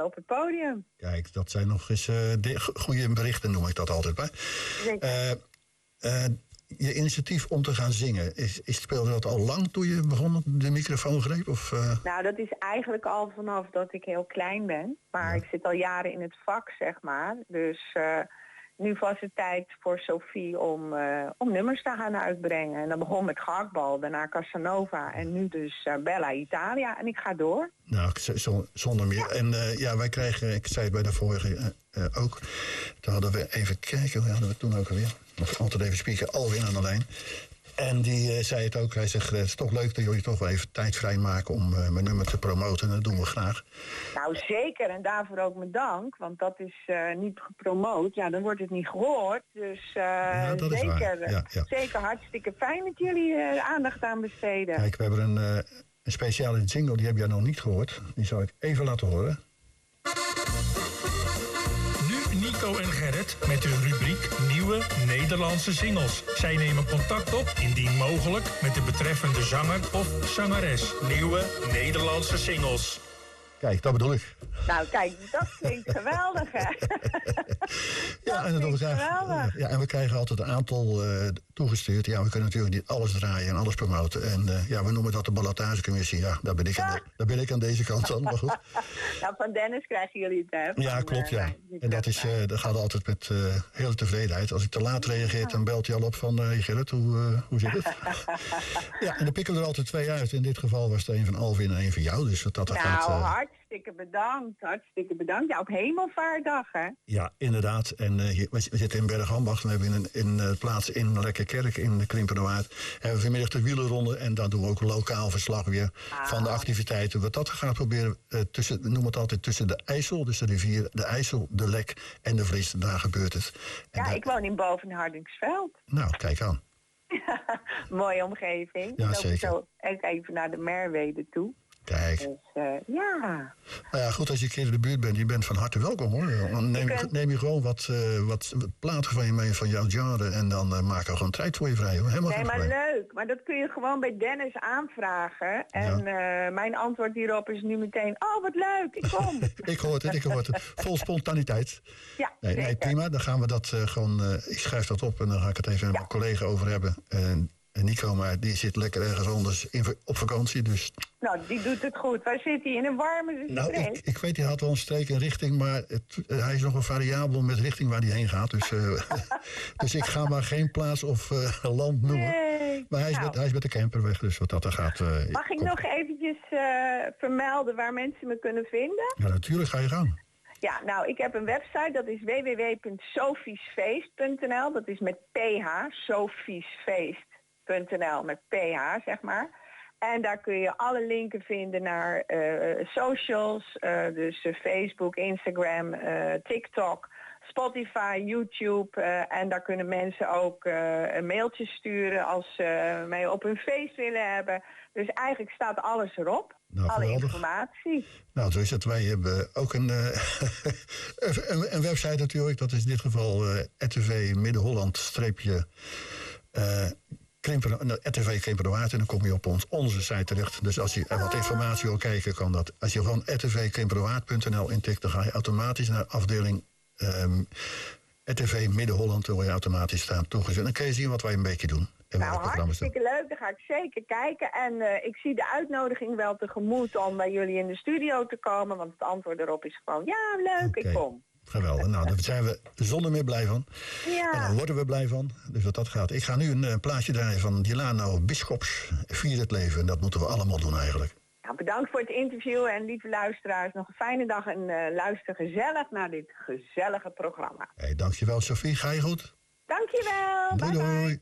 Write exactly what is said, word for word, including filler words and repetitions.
op het podium. Kijk, dat zijn nog eens uh, goede berichten, noem ik dat altijd bij. Zeker. Uh, uh, je initiatief om te gaan zingen, is, is, speelde dat al lang toen je begon de microfoon greep? Of, uh... Nou, dat is eigenlijk al vanaf dat ik heel klein ben. Maar ja. ik zit al jaren in het vak, zeg maar. Dus uh, nu was het tijd voor Sophie om, uh, om nummers te gaan uitbrengen. En dat begon met Gehaktbal, daarna Casanova en nu dus uh, Bella Italia. En ik ga door. Nou, zonder meer. Ja. En uh, ja, wij krijgen, ik zei het bij de vorige uh, uh, ook, toen hadden we even kijken, hoe hadden we toen ook alweer? Nog altijd even spieken, Alwin aan de lijn. En die uh, zei het ook, hij zegt, het is toch leuk dat jullie toch wel even tijd vrijmaken om uh, mijn nummer te promoten. En dat doen we graag. Nou zeker, en daarvoor ook mijn dank, want dat is uh, niet gepromoot. Ja, dan wordt het niet gehoord. Dus uh, ja, dat is zeker, waar. Ja, ja. zeker hartstikke fijn dat jullie uh, aandacht aan besteden. Kijk, we hebben een, uh, een speciale jingle, die heb jij nog niet gehoord. Die zal ik even laten horen. Nico en Gerrit met de rubriek Nieuwe Nederlandse Singles. Zij nemen contact op, indien mogelijk, met de betreffende zanger of zangeres. Nieuwe Nederlandse Singles. Kijk, dat bedoel ik. Nou, kijk, dat klinkt geweldig, hè? ja, en, dat geweldig. Ja, en we krijgen altijd een aantal uh, toegestuurd. Ja, we kunnen natuurlijk niet alles draaien en alles promoten. En uh, ja, we noemen dat de ballotagecommissie. Ja, daar ben ik, aan, de, daar ben ik aan deze kant dan. Maar goed. Nou, van Dennis krijgen jullie het, hè? Van, ja, klopt, ja. Uh, en dat, is, uh, dat gaat altijd met uh, hele tevredenheid. Als ik te laat reageer, dan belt hij al op van... Uh, Gerrit, hoe, uh, hoe zit het? ja, en dan pikken we er altijd twee uit. In dit geval was het een van Alvin en een van jou. Dus dat, dat nou, gaat... Uh, hartstikke bedankt, hartstikke bedankt. Ja, op Hemelvaartdag, hè? Ja, inderdaad. En uh, hier, we zitten in Bergambacht. We hebben in een uh, plaats in Lekkerkerk, in de Krimpenerwaard. Hebben we vanmiddag de wielerronde. En daar doen we ook lokaal verslag weer ah. van de activiteiten. Wat dat gaat proberen, uh, tussen, we noemen het altijd tussen de IJssel, dus de rivier, de IJssel, de Lek en de Vries. Daar gebeurt het. En ja, daar... ik woon in Bovenhardingsveld. Nou, kijk aan. Mooie omgeving. Ja, zeker. Zo even naar de Merwede toe. Kijk. Dus, uh, ja. Nou ja, goed, als je een keer in de buurt bent, je bent van harte welkom, hoor. Dan neem, je, neem je gewoon wat, uh, wat platen van je mee van jouw genre en dan uh, maken we gewoon tijd voor je vrij, hoor. Helemaal nee, maar vrij. Leuk. Maar dat kun je gewoon bij Dennis aanvragen. En ja. uh, mijn antwoord hierop is nu meteen, oh, wat leuk, ik kom. ik hoor het, ik hoor het. Vol spontaniteit. Ja, nee, nee, prima. Dan gaan we dat uh, gewoon, uh, ik schrijf dat op en dan ga ik het even met ja. mijn collega over hebben. Uh, Nico, maar die zit lekker ergens anders in, op vakantie, dus... Nou, die doet het goed. Waar zit hij? In een warme streek? Nou, ik, ik weet, hij had wel een streek en richting, maar het, uh, hij is nog een variabel met richting waar hij heen gaat. Dus, uh, dus ik ga maar geen plaats of uh, land noemen. Nee. Maar hij is, nou. met, hij is met de camper weg, dus wat dat er gaat... Uh, Mag ik kom. nog eventjes uh, vermelden waar mensen me kunnen vinden? Ja, natuurlijk, ga je gang. Ja, nou, ik heb een website, dat is w w w punt sophiesfeest punt n l. Dat is met ph, Sophiesfeest. .nl met ph, zeg maar. En daar kun je alle linken vinden naar uh, socials, uh, dus uh, Facebook, Instagram, uh, TikTok, Spotify, YouTube. Uh, en daar kunnen mensen ook uh, een mailtje sturen als ze uh, mij op hun feest willen hebben. Dus eigenlijk staat alles erop. Nou, alle geweldig. informatie. Nou, zo is het. Wij hebben ook een, uh, een, een website natuurlijk. Dat is in dit geval uh, R T V Midden-Holland streepje... Uh, R T V Krimpenerwaard en dan kom je op ons, onze site terecht. Dus als je er wat informatie wil kijken, kan dat. Als je gewoon r t v krimpenerwaard punt n l intikt, dan ga je automatisch naar afdeling um, R T V Midden-Holland, dan word je automatisch staan toegezet. Dan kun je zien wat wij een beetje doen. Nou, hartstikke leuk, daar ga ik zeker kijken. En uh, ik zie de uitnodiging wel tegemoet om bij jullie in de studio te komen, want het antwoord erop is gewoon, ja, leuk, okay. Ik kom. Geweldig. Nou, daar zijn we zonder meer blij van. Ja. En daar worden we blij van. Dus wat dat gaat. Ik ga nu een, een plaatje draaien van Dilano Bischops. Vier het leven. En dat moeten we allemaal doen eigenlijk. Nou, bedankt voor het interview. En lieve luisteraars, nog een fijne dag. En uh, luister gezellig naar dit gezellige programma. Hey, dankjewel, Sophie. Ga je goed? Dankjewel. Doei, bye doei. Bye.